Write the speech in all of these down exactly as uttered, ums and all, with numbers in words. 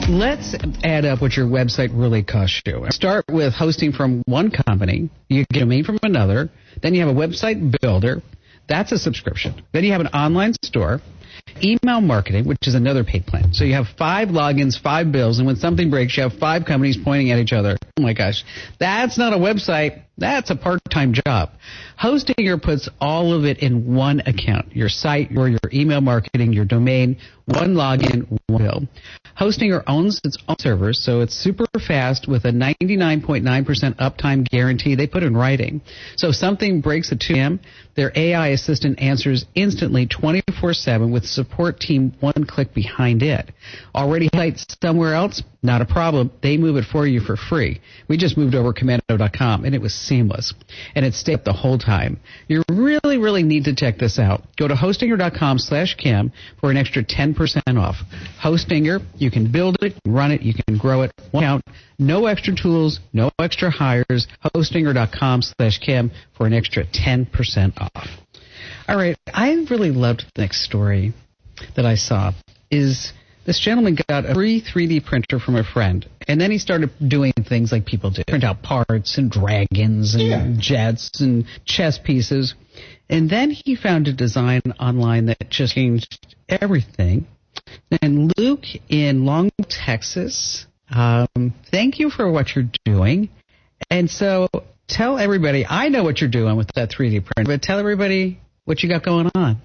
Let's add up what your website really costs you. Start with hosting from one company. You get a domain from another. Then you have a website builder. That's a subscription. Then you have an online store. Email marketing, which is another paid plan. So you have five logins, five bills, and when something breaks, you have five companies pointing at each other. Oh, my gosh. That's not a website. That's a part-time job. Hostinger puts all of it in one account, your site, your, your email marketing, your domain, one login, one bill. Hostinger owns its own servers, so it's super fast with a ninety-nine point nine percent uptime guarantee they put in writing. So if something breaks at two a.m., their A I assistant answers instantly twenty-four seven with support team one click behind it. Already sites somewhere else? Not a problem. They move it for you for free. We just moved over commando dot com, and it was seamless. And it stayed up the whole time. You really, really need to check this out. Go to hostinger dot com slash Kim for an extra ten percent off. Hostinger, you can build it, run it, you can grow it. One account, no extra tools, no extra hires. hostinger dot com slash Kim for an extra ten percent off. All right, I really loved the next story that I saw is this gentleman got a free three D printer from a friend, and then he started doing things like people do, print out parts and dragons and yeah. jets and chess pieces. And then he found a design online that just changed everything. And Luke in Long, Texas, um, thank you for what you're doing. And so tell everybody, I know what you're doing with that three D printer, but tell everybody what you got going on.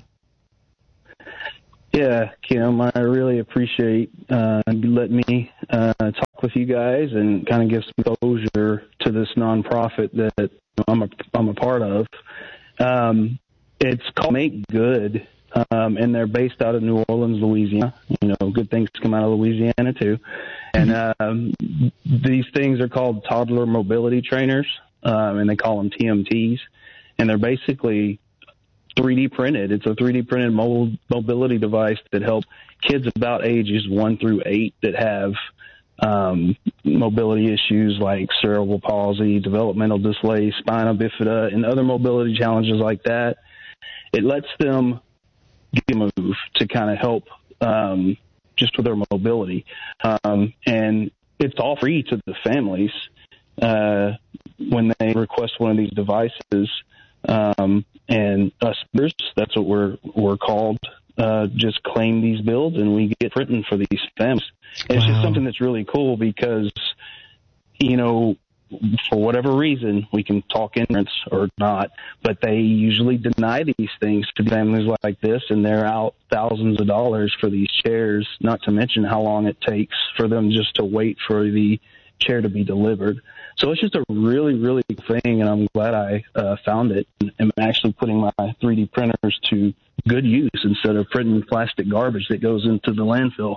Yeah, Kim, I really appreciate uh, letting me uh, talk with you guys and kind of give some exposure to this nonprofit that I'm a, I'm a part of. Um, it's called Make Good, um, and they're based out of New Orleans, Louisiana. You know, good things come out of Louisiana, too. And um, these things are called toddler mobility trainers, um, and they call them T M Ts. And they're basically three D printed. It's a three D printed mobile mobility device that helps kids about ages one through eight that have um, mobility issues like cerebral palsy, developmental dyslay, spina bifida, and other mobility challenges like that. It lets them get a move to kind of help um, just with their mobility. Um, and it's all free to the families uh, when they request one of these devices. Um, and us, that's what we're, we're called, uh, just claim these builds and we get printing for these families. And wow. It's just something that's really cool because, you know, for whatever reason, we can talk ignorance or not, but they usually deny these things to families like this, and they're out thousands of dollars for these chairs, not to mention how long it takes for them just to wait for the chair to be delivered. So it's just a really, really good thing, and I'm glad I uh, found it. And I'm actually putting my three D printers to good use instead of printing plastic garbage that goes into the landfill.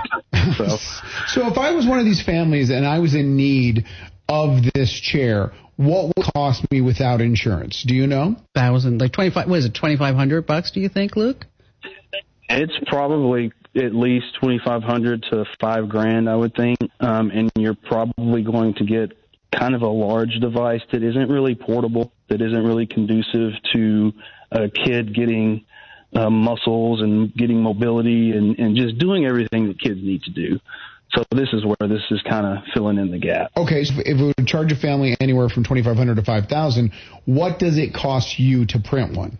so, so if I was one of these families and I was in need of this chair, what would it cost me without insurance? Do you know? Thousand, like twenty-five. What is it? Twenty-five hundred bucks? Do you think, Luke? It's probably at least twenty-five hundred to five grand, I would think. Um, and you're probably going to get kind of a large device that isn't really portable, that isn't really conducive to a kid getting uh, muscles and getting mobility and, and just doing everything that kids need to do. So this is where this is kind of filling in the gap. Okay, so if it would charge a family anywhere from twenty-five hundred to five thousand, what does it cost you to print one?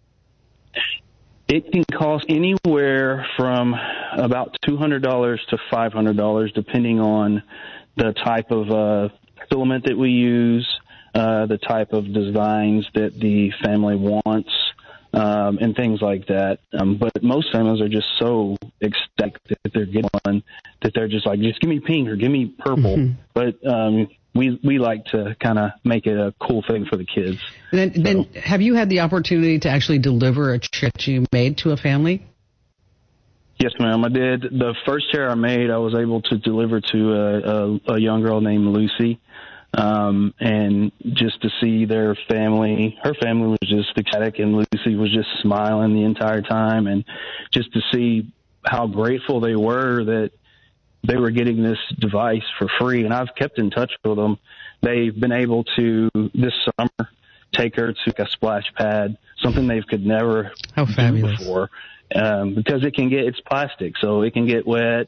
It can cost anywhere from about two hundred dollars to five hundred dollars, depending on the type of uh, filament that we use, uh, the type of designs that the family wants, um, and things like that. Um, but most families are just so ecstatic that they're getting one that they're just like, just give me pink or give me purple. Mm-hmm. But um, we we like to kind of make it a cool thing for the kids. And then, so. then have you had the opportunity to actually deliver a chair that you made to a family? Yes, ma'am. I did. The first chair I made, I was able to deliver to a, a, a young girl named Lucy. Um, and just to see their family, her family was just ecstatic, and Lucy was just smiling the entire time. And just to see how grateful they were that they were getting this device for free. And I've kept in touch with them. They've been able to, this summer, take her to a splash pad, something they could never how do fabulous. before. Um, because it can get, it's plastic, so it can get wet.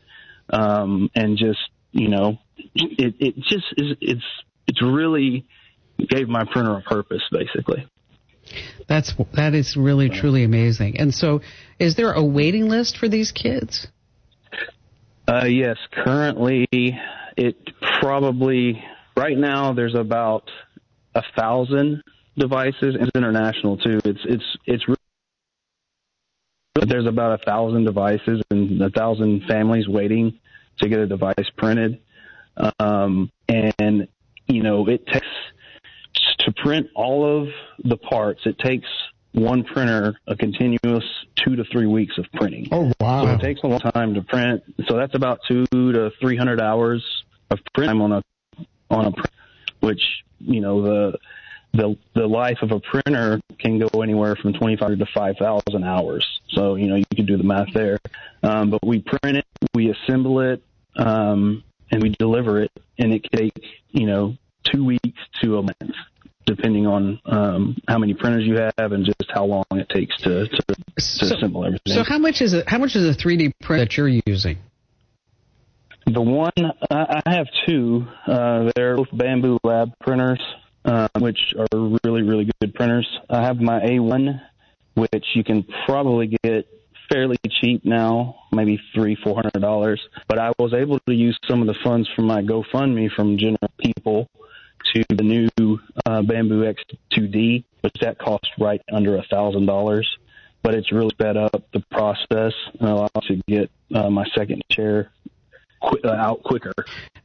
um, and just, you know, it, it just is, it's, it's really gave my printer a purpose, basically. That's, that is really, truly amazing. And so is there a waiting list for these kids? Uh, yes, currently it probably, right now there's about a thousand devices. It's international too. It's, it's, it's really, there's about a thousand devices and a thousand families waiting to get a device printed. Um, and, you know, it takes, to print all of the parts, it takes one printer a continuous two to three weeks of printing. Oh, wow. So it takes a long time to print. So that's about two to three hundred hours of print time on a, on a print, which, you know, the, the, the life of a printer can go anywhere from twenty-five to five thousand hours. So, you know, you can do the math there. Um, but we print it, we assemble it, um, and we deliver it, and it can take, you know, two weeks to a month, depending on um, how many printers you have and just how long it takes to, to, to so, assemble everything. So how much is it? How much is a three D print that you're using? The one, I have two. Uh, they're both Bambu Lab printers, uh, which are really, really good printers. I have my A one, which you can probably get fairly cheap now, maybe three, four hundred dollars. But I was able to use some of the funds from my GoFundMe from general people to the new uh, Bambu X two D, which that cost right under a thousand dollars. But it's really sped up the process and allows me to get uh, my second chair qu- uh, out quicker.